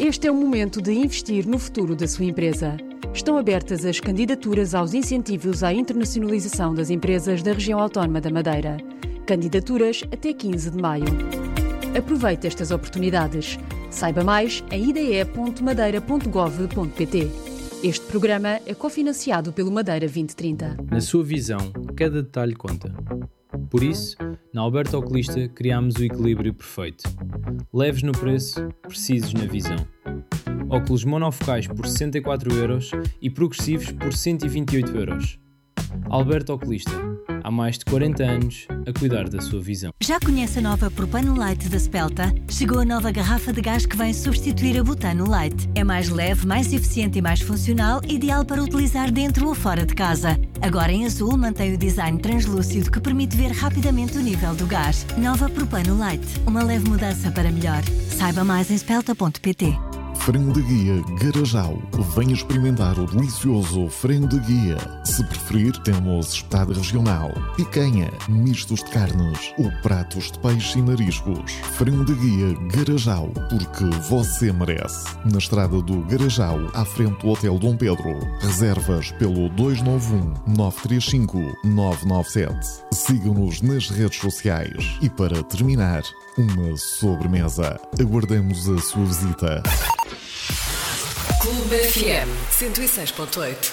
Este é o momento de investir no futuro da sua empresa. Estão abertas as candidaturas aos incentivos à internacionalização das empresas da região autónoma da Madeira. Candidaturas até 15 de maio. Aproveite estas oportunidades. Saiba mais em ide.madeira.gov.pt. Este programa é cofinanciado pelo Madeira 2030. Na sua visão, cada detalhe conta. Por isso, na Alberto Oculista criámos o equilíbrio perfeito. Leves no preço, precisos na visão. Óculos monofocais por 64€ e progressivos por 128€. Alberto Oculista, há mais de 40 anos a cuidar da sua visão. Já conhece a nova Propano Light da Spelta? Chegou a nova garrafa de gás que vem substituir a Butano Light. É mais leve, mais eficiente e mais funcional, ideal para utilizar dentro ou fora de casa. Agora em azul mantém o design translúcido que permite ver rapidamente o nível do gás. Nova Propano Light, uma leve mudança para melhor. Saiba mais em spelta.pt. Frango de Guia Garajal. Venha experimentar o delicioso frango de guia. Se preferir, temos espetada regional, picanha, mistos de carnes ou pratos de peixe e mariscos. Frango de Guia Garajal, porque você merece. Na estrada do Garajal, à frente do Hotel Dom Pedro. Reservas pelo 291-935-997. Siga-nos nas redes sociais. E para terminar, uma sobremesa. Aguardamos a sua visita. Clube FM 106.8.